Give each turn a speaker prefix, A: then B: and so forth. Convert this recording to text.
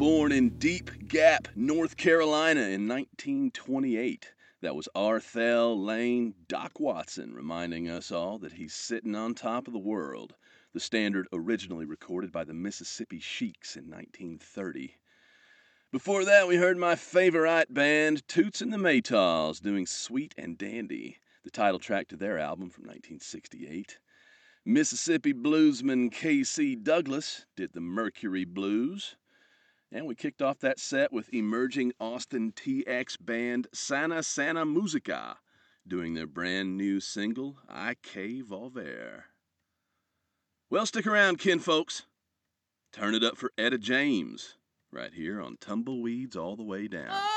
A: Born in Deep Gap, North Carolina in 1928. That was Arthel Lane Doc Watson reminding us all that he's sitting on top of the world. The standard originally recorded by the Mississippi Sheiks in 1930. Before that, we heard my favorite band, Toots and the Maytals, doing Sweet and Dandy, the title track to their album from 1968. Mississippi bluesman K.C. Douglas did the Mercury Blues. And we kicked off that set with emerging Austin TX band Sana Sana Musica, doing their brand new single, I Que Volver. Well, stick around, kinfolks. Turn it up for Etta James, right here on Tumbleweeds All the Way Down.